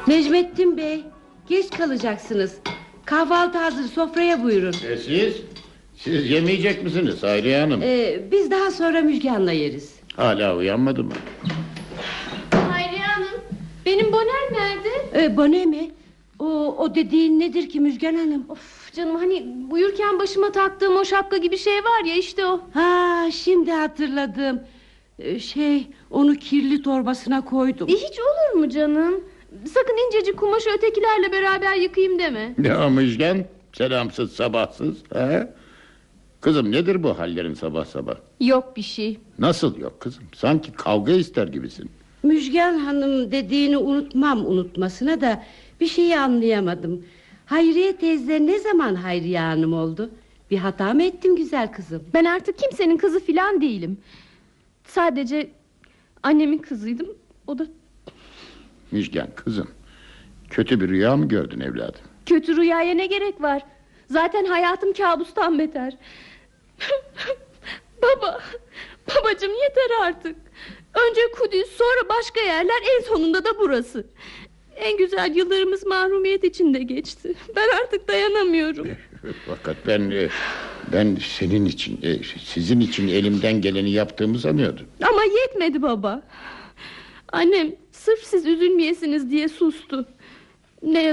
Necmettin Bey, geç kalacaksınız. Kahvaltı hazır, sofraya buyurun. Siz yemeyecek misiniz Hayriye Hanım? Biz daha sonra Müjgan'la yeriz. Hala uyanmadı mı? Hayriye Hanım, benim bonem nerede? Bone mi? O dediğin nedir ki Müjgan Hanım? Of canım, hani uyurken başıma taktığım o şapka gibi şey var ya, işte o. Ha, şimdi hatırladım. Onu kirli torbasına koydum. Hiç olur mu canım? Sakın incecik kumaşı ötekilerle beraber yıkayayım deme. Ne o Müjgan? Selamsız sabahsız. He? Kızım nedir bu hallerin sabah sabah? Yok bir şey. Nasıl yok kızım? Sanki kavga ister gibisin. Müjgan Hanım dediğini unutmasına da bir şeyi anlayamadım. Hayriye teyze ne zaman Hayriye Hanım oldu? Bir hata mı ettim güzel kızım? Ben artık kimsenin kızı filan değilim. Sadece annemin kızıydım. O da... Müjgan kızım, kötü bir rüya mı gördün evladım? Kötü rüyaya ne gerek var? Zaten hayatım kabustan beter. Babacığım yeter artık. Önce Kudüs, sonra başka yerler, en sonunda da burası. En güzel yıllarımız mahrumiyet içinde geçti. Ben artık dayanamıyorum. Fakat ben senin için, sizin için elimden geleni yaptığımı sanıyordum. Ama yetmedi baba. Annem sırf siz üzülmeyesiniz diye sustu. Ne